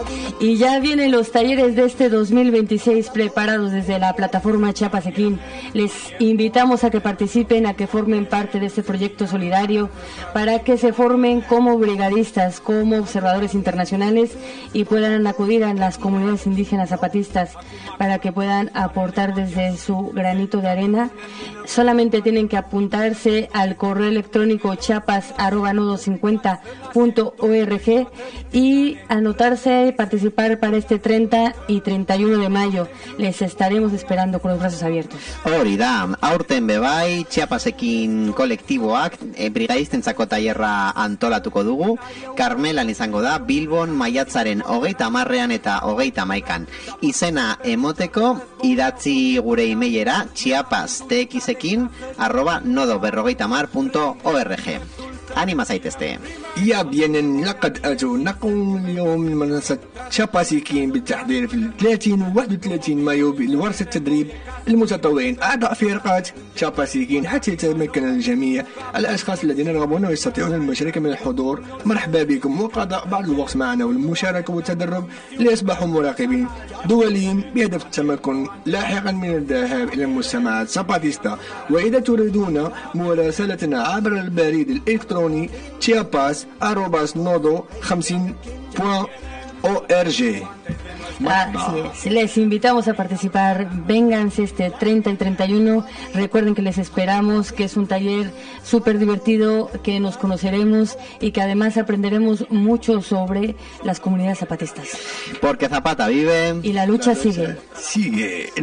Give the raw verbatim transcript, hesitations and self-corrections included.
Y ya vienen los talleres de este dos mil veintiséis preparados desde la plataforma Chiapas Equín. Les invitamos a que participen, a que formen parte de este proyecto solidario, para que se formen como brigadistas, como observadores internacionales y puedan acudir a las comunidades indígenas zapatistas para que puedan aportar desde su granito de arena. Solamente tienen que apuntarse al correo electrónico chiapas arroba nodo cincuenta punto org y anotarse y participar para este treinta y treinta y uno de mayo. Les estaremos esperando con los brazos abiertos. Hori da, aurten bebai, Chiapasekin kolektiboak e, brigadistentzako tailerra antolatuko dugu. Karmelan izango da, Bilbon maiatzaren hogeita hamarrean eta hogeita hamaikan. Izena emoteko, idatzi gure emailera chiapastxekin arroba nodo berrogeita hamar punto org. Anima zaitezte. يا بيان لقد أتونكم اليوم من منصة تشاباسيكين بالتحضير في ثلاثين و واحد وثلاثين مايو لورش التدريب المتطوعين أعضاء فرقات تشاباسيكين حتى يتمكن الجميع الأشخاص الذين يرغبون ويستطيعون المشاركة من الحضور. مرحبا بكم وقضاء بعض الوقت معنا والمشاركة والتدرب ليصبحوا مراقبين دوليين بهدف التمكن لاحقا من الذهاب إلى المجتمعات الزاباتيستا. وإذا تريدون مراسلتنا عبر البريد الإلكتروني chiapas arroba nodo خمسين punto org. Así es, les invitamos a participar, vénganse este treinta y treinta y uno, recuerden que les esperamos, que es un taller súper divertido, que nos conoceremos y que además aprenderemos mucho sobre las comunidades zapatistas. Porque Zapata vive y la lucha sigue. Sigue.